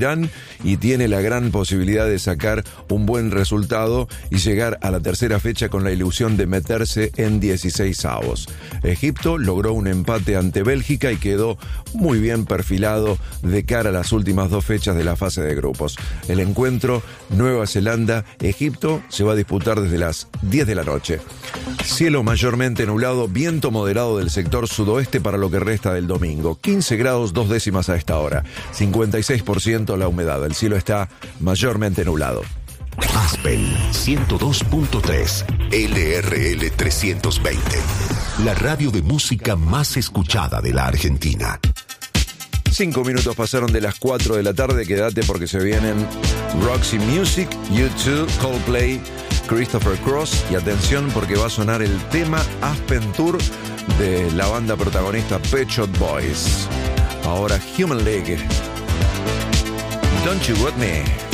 y tiene la gran posibilidad de sacar un buen resultado y llegar a la tercera fecha con la ilusión de meterse en 16avos. Egipto logró un empate ante Bélgica y quedó muy bien perfilado de cara a las últimas dos fechas de la fase de grupos. El encuentro Nueva Zelanda-Egipto se va a disputar desde las 10 de la noche. Cielo mayormente nublado, viento moderado del sector sudoeste para lo que resta del domingo. 15 grados 2 décimas a esta hora. 56% la humedad. El cielo está mayormente nublado. Aspen 102.3 LRL 320. La radio de música más escuchada de la Argentina. 5 minutos pasaron de las 4 de la tarde. Quédate porque se vienen Roxy Music, U2, Coldplay, Christopher Cross. Y atención porque va a sonar el tema Aspen Tour de la banda protagonista Pet Shop Boys. Ahora Human League. Don't You Want Me.